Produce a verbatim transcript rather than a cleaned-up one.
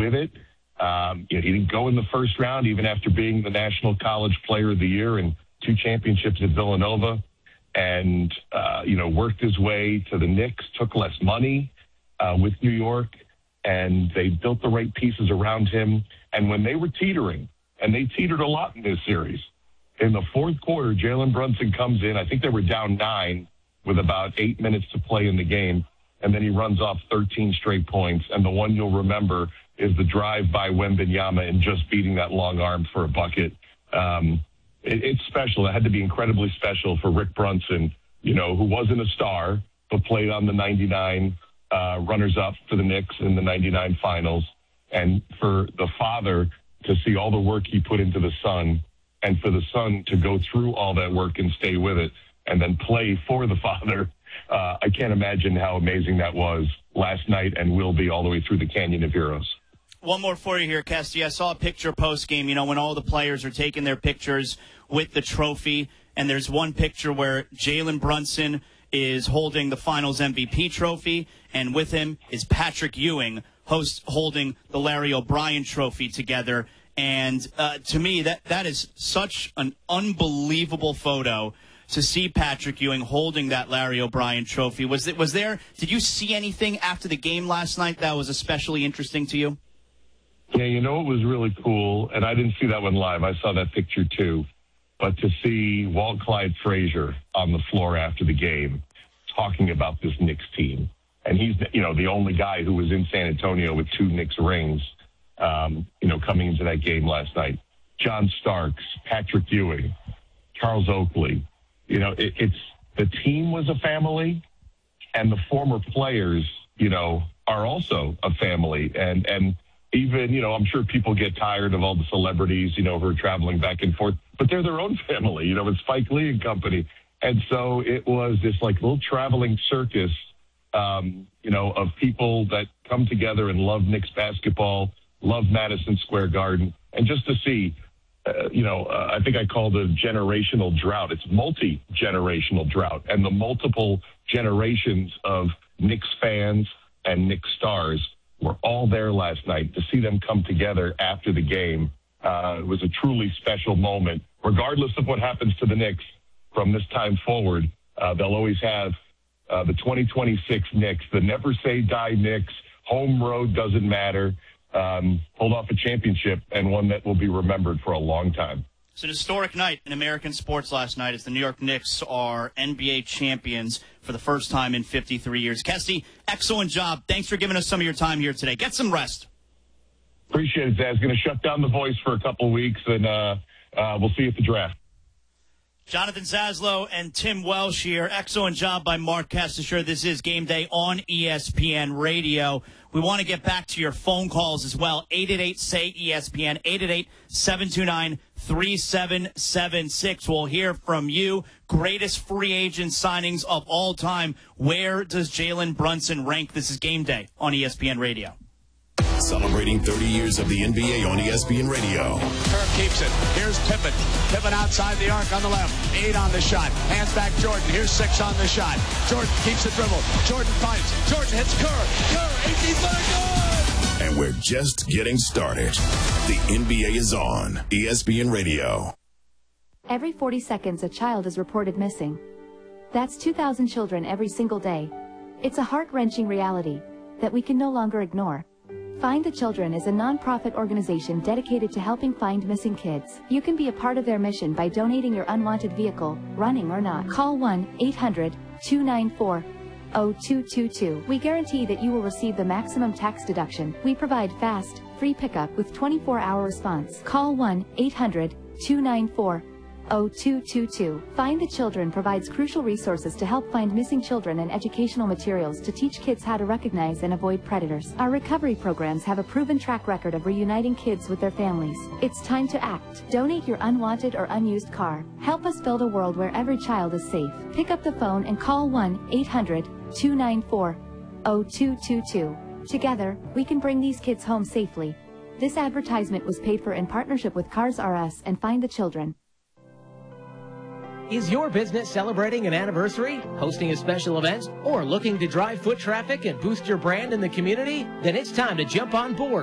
with it. Um, you know, he didn't go in the first round, even after being the National College Player of the Year and two championships at Villanova. And, uh, you know, worked his way to the Knicks, took less money uh, with New York, and they built the right pieces around him. And when they were teetering, and they teetered a lot in this series, in the fourth quarter, Jalen Brunson comes in. I think they were down nine with about eight minutes to play in the game, and then he runs off thirteen straight points. And the one you'll remember is the drive by Wembanyama and just beating that long arm for a bucket. Um, it, it's special. It had to be incredibly special for Rick Brunson, you know, who wasn't a star, but played on the ninety-nine uh, runners-up for the Knicks in the ninety-nine finals. And for the father to see all the work he put into the son, and for the son to go through all that work and stay with it, and then play for the father, uh, I can't imagine how amazing that was last night and will be all the way through the Canyon of Heroes. One more for you here, Kesty. I saw a picture post-game, you know, when all the players are taking their pictures with the trophy, and there's one picture where Jalen Brunson is holding the Finals M V P trophy, and with him is Patrick Ewing host, holding the Larry O'Brien trophy together. And uh, to me, that, that is such an unbelievable photo to see Patrick Ewing holding that Larry O'Brien trophy. Was it, was there, did you see anything after the game last night that was especially interesting to you? Yeah, you know, it was really cool, and I didn't see that one live. I saw that picture too. But to see Walt Clyde Frazier on the floor after the game talking about this Knicks team, and he's, you know, the only guy who was in San Antonio with two Knicks rings, um, you know, coming into that game last night. John Starks, Patrick Ewing, Charles Oakley. You know, it, it's the team was a family, and the former players, you know, are also a family. And, and even, you know, I'm sure people get tired of all the celebrities, you know, who are traveling back and forth, but they're their own family, you know, it's Spike Lee and company. And so it was this like little traveling circus, um, you know, of people that come together and love Knicks basketball, love Madison Square Garden. And just to see, uh, you know, uh, I think I called it a generational drought. It's multi-generational drought. And the multiple generations of Knicks fans and Knicks stars were all there last night. To see them come together after the game uh, was a truly special moment. Regardless of what happens to the Knicks from this time forward, uh, they'll always have uh, the twenty twenty-six Knicks, the never say die Knicks. Home road doesn't matter. Um, pulled off a championship, and one that will be remembered for a long time. It's an historic night in American sports last night as the New York Knicks are N B A champions for the first time in fifty-three years. Kesty, excellent job. Thanks for giving us some of your time here today. Get some rest. Appreciate it, Zaz. Going to shut down the voice for a couple weeks, and uh, uh, we'll see you at the draft. Jonathan Zaslow and Tim Welsh here. Excellent job by Mark Castasher. This is Game Day on E S P N Radio. We want to get back to your phone calls as well. eight eight eight, S A Y, E S P N, eight eight eight, seven two nine, three seven seven six. We'll hear from you. Greatest free agent signings of all time. Where does Jalen Brunson rank? This is Game Day on E S P N Radio. Celebrating thirty years of the N B A on E S P N Radio. Kerr keeps it. Here's Pippen. Pippen outside the arc on the left. Eight on the shot. Hands back Jordan. Here's six on the shot. Jordan keeps the dribble. Jordan fights. Jordan hits Kerr. Kerr, eighteen-footer, good! And we're just getting started. The N B A is on E S P N Radio. Every forty seconds, a child is reported missing. That's two thousand children every single day. It's a heart-wrenching reality that we can no longer ignore. Find the Children is a non-profit organization dedicated to helping find missing kids. You can be a part of their mission by donating your unwanted vehicle, running or not. Call one eight hundred, two nine four, zero two two two. We guarantee that you will receive the maximum tax deduction. We provide fast, free pickup with twenty-four hour response. Call one eight hundred, two nine four, zero two two two. Find the Children provides crucial resources to help find missing children and educational materials to teach kids how to recognize and avoid predators. Our recovery programs have a proven track record of reuniting kids with their families. It's time to act. Donate your unwanted or unused car. Help us build a world where every child is safe. Pick up the phone and call one eight hundred, two nine four, zero two two two. Together, we can bring these kids home safely. This advertisement was paid for in partnership with Cars R Us and Find the Children. Is your business celebrating an anniversary, hosting a special event, or looking to drive foot traffic and boost your brand in the community? Then it's time to jump on board